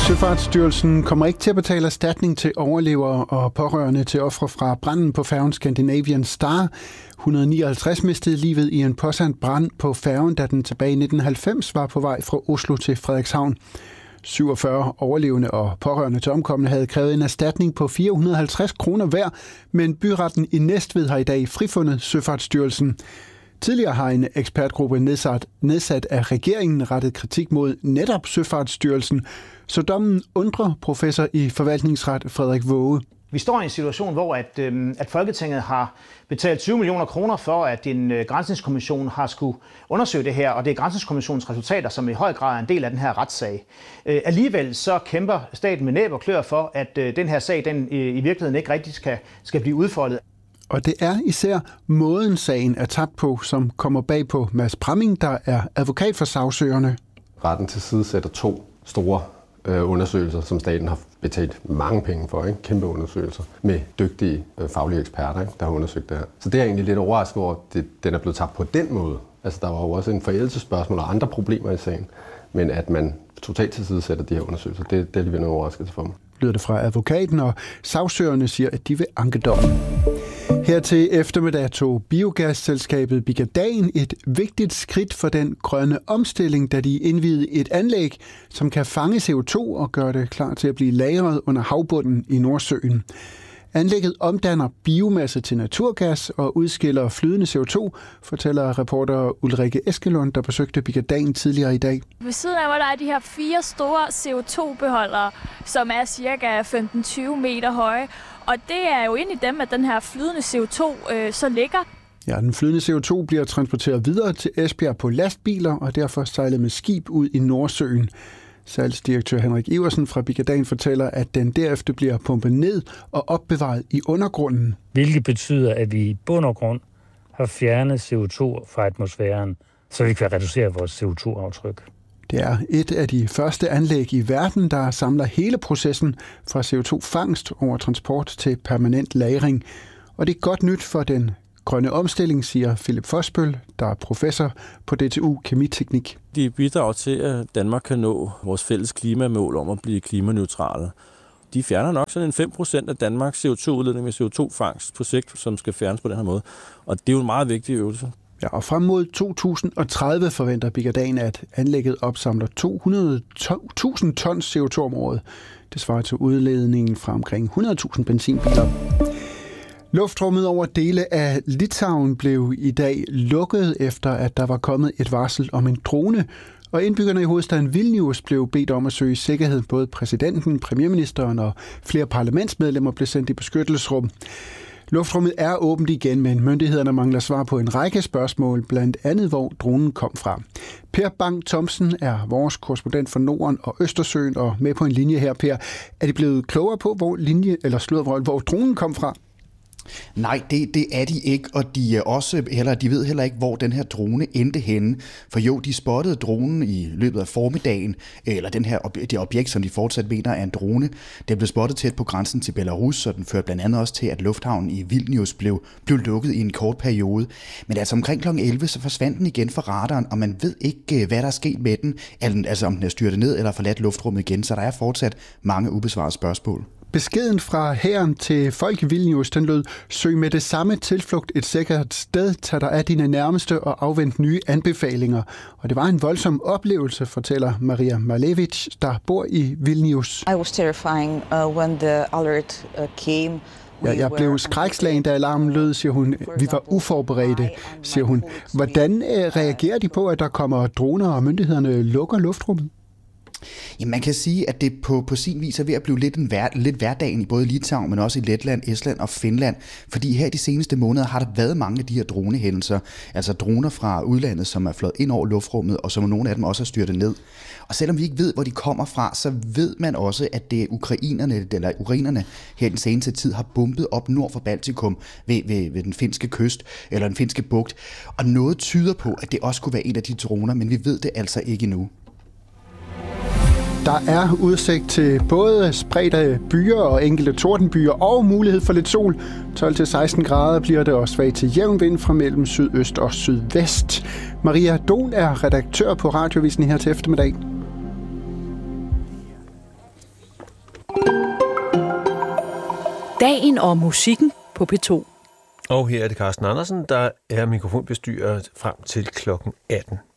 Søfartsstyrelsen kommer ikke til at betale erstatning til overlevere og pårørende til ofre fra branden på færgen Scandinavian Star. 159 mistede livet i en påsandt brand på færgen, da den tilbage i 1990 var på vej fra Oslo til Frederikshavn. 47 overlevende og pårørende til omkomne havde krævet en erstatning på 450 kroner hver, men byretten i Næstved har i dag frifundet Søfartsstyrelsen. Tidligere har en ekspertgruppe nedsat af regeringen rettet kritik mod netop Søfartsstyrelsen, så dommen undrer professor i forvaltningsret Frederik Våge. Vi står i en situation, hvor at Folketinget har betalt 20 millioner kroner for, at en granskningskommission har skulle undersøge det her, og det er granskningskommissionens resultater, som i høj grad er en del af den her retssag. Alligevel så kæmper staten med næb og klør for, at den her sag den i virkeligheden ikke rigtig skal blive udfoldet. Og det er især måden sagen er tabt på, som kommer bag på Mads Pramming, der er advokat for sagsøgerne. Retten tilsidesætter 2 store undersøgelser, som staten har betalt mange penge for, ikke? Kæmpe undersøgelser med dygtige faglige eksperter, ikke? Der har undersøgt det her. Så det er egentlig lidt overrasket over, at den er blevet tabt på den måde. Altså der var jo også en forældelsesspørgsmål og andre problemer i sagen, men at man totalt tilsidesætter de her undersøgelser, det er alligevel en overraskelse for mig. Lyder det fra advokaten, og sagsøgerne siger, at de vil anke dommen. Her til eftermiddag tog biogasselskabet Bigadan et vigtigt skridt for den grønne omstilling, da de indviede et anlæg, som kan fange CO2 og gøre det klar til at blive lagret under havbunden i Nordsøen. Anlægget omdanner biomasse til naturgas og udskiller flydende CO2, fortæller reporter Ulrike Eskelund, der besøgte Bigadan tidligere i dag. Ved siden af mig der er de her 4 store CO2-beholdere, som er cirka 15-20 meter høje. Og det er jo ind i dem, at den her flydende CO2 så ligger. Ja, den flydende CO2 bliver transporteret videre til Esbjerg på lastbiler og derfor sejlet med skib ud i Nordsøen. Salgsdirektør Henrik Iversen fra Bigadan fortæller, at den derefter bliver pumpet ned og opbevaret i undergrunden. Hvilket betyder, at vi i bund og grund har fjernet CO2 fra atmosfæren, så vi kan reducere vores CO2-aftryk. Det er et af de første anlæg i verden, der samler hele processen fra CO2-fangst over transport til permanent lagring. Og det er godt nyt for den grønne omstilling, siger Philip Fosbøl, der er professor på DTU Kemiteknik. De bidrager til, at Danmark kan nå vores fælles klimamål om at blive klimaneutrale. De fjerner nok sådan en 5% af Danmarks CO2-udledning med CO2-fangst på sigt, som skal fjernes på den her måde. Og det er jo en meget vigtig øvelse. Ja, og frem mod 2030 forventer Bigadan, at anlægget opsamler 200.000 tons CO2 om året. Det svarer til udledningen fra omkring 100.000 benzinbiler. Luftrummet over dele af Litauen blev i dag lukket, efter at der var kommet et varsel om en drone. Og indbyggerne i hovedstaden Vilnius blev bedt om at søge sikkerhed. Både præsidenten, premierministeren og flere parlamentsmedlemmer blev sendt i beskyttelsesrum. Luftrummet er åbent igen, men myndighederne mangler svar på en række spørgsmål, blandt andet hvor dronen kom fra. Per Bang Thomsen er vores korrespondent for Norden og Østersøen, og med på en linje her, Per. Er de blevet klogere på, hvor dronen kom fra? Nej, det er de ikke, og de ved heller ikke, hvor den her drone endte henne. For jo, de spottede dronen i løbet af formiddagen, eller det objekt, som de fortsat mener er en drone. Det blev spottet tæt på grænsen til Belarus, og den førte blandt andet også til, at lufthavnen i Vilnius blev lukket i en kort periode. Men altså omkring kl. 11, så forsvandt den igen fra radaren, og man ved ikke, hvad der er sket med den, altså om den er styrtet ned eller forladt luftrummet igen, så der er fortsat mange ubesvarede spørgsmål. Beskeden fra hæren til folk i Vilnius, den lød: søg med det samme tilflugt et sikkert sted, tag dig af dine nærmeste og afvent nye anbefalinger. Og det var en voldsom oplevelse, fortæller Maria Malevich, der bor i Vilnius. I was terrifying when the alert came. Ja, jeg blev skrækslagen, da alarmen lød, siger hun. Vi var uforberedte, siger hun. Hvordan reagerer de på, at der kommer droner, og myndighederne lukker luftrummet? Ja, man kan sige, at det på sin vis er ved at blive lidt hverdagen i både Litauen, men også i Letland, Estland og Finland. Fordi her de seneste måneder har der været mange af de her dronehændelser. Altså droner fra udlandet, som er fløjet ind over luftrummet, og som nogle af dem også er styrtet ned. Og selvom vi ikke ved, hvor de kommer fra, så ved man også, at det er ukrainerne her den seneste tid har bombet op nord for Baltikum ved den finske kyst, eller den finske bugt. Og noget tyder på, at det også kunne være en af de droner, men vi ved det altså ikke endnu. Der er udsigt til både spredte byer og enkelte tordenbyer og mulighed for lidt sol. 12-16 grader bliver det, og svag til jævn vind fra mellem sydøst og sydvest. Maria Don er redaktør på Radioavisen her til eftermiddag. Dagen og musikken på P2. Og her er det Carsten Andersen, der er mikrofonbestyrer frem til klokken 18.